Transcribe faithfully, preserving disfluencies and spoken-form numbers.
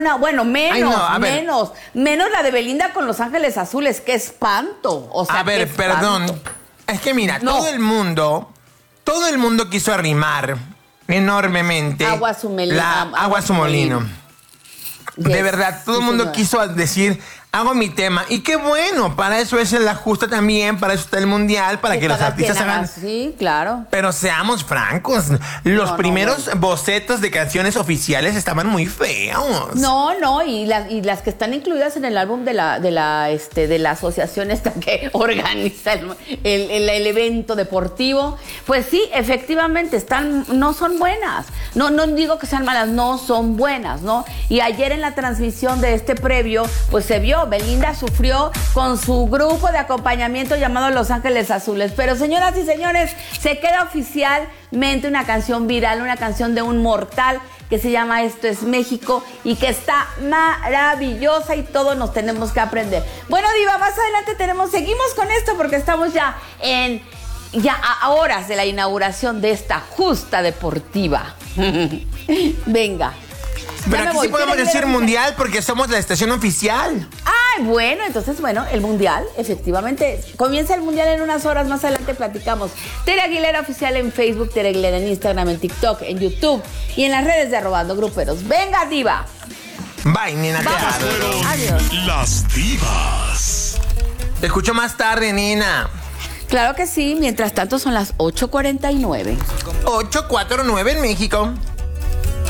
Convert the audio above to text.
No, bueno, menos, Ay, no, a ver. menos. Menos la de Belinda con Los Ángeles Azules. ¡Qué espanto! O sea, A ver, qué perdón. espanto. Es que mira, No. todo el mundo, todo el mundo quiso arrimar enormemente. Agua a su melino. La agua a su molino. De Yes, verdad, todo el sí, mundo señora. quiso decir, hago mi tema. Y qué bueno, para eso es la justa también, para eso está el mundial, para que los cada artistas quien haga- hagan... Sí, claro. Pero seamos francos, los No, no, primeros bueno. bocetos de canciones oficiales estaban muy feos. No, no, y las, y las que están incluidas en el álbum de la, de la, este, de la asociación esta que organiza el, el- el- el evento deportivo, pues sí, efectivamente, están, no son buenas. No, no digo que sean malas, no son buenas, ¿no? Y ayer en la transmisión de este previo, pues se vio, Belinda sufrió con su grupo de acompañamiento llamado Los Ángeles Azules. Pero señoras y señores, se queda oficialmente una canción viral, una canción de un mortal que se llama Esto es México y que está maravillosa y todos nos tenemos que aprender. Bueno, Diva, más adelante tenemos, seguimos con esto porque estamos ya en, ya a horas de la inauguración de esta justa deportiva. Venga. Ya Pero me aquí voy. sí podemos ¿Quieren decir ver? mundial porque somos la estación oficial. Ay, bueno, entonces, bueno, el Mundial, efectivamente. Comienza el Mundial en unas horas, más adelante platicamos. Tere Aguilera Oficial en Facebook, Tere Aguilera en Instagram, en TikTok, en YouTube y en las redes de Arrobando Gruperos. ¡Venga, Diva! Bye, nena, te Vamos. amo. Fueron Adiós. las divas. Te escucho más tarde, nena. Claro que sí, mientras tanto son las ocho cuarenta y nueve. ocho cuarenta y nueve en México.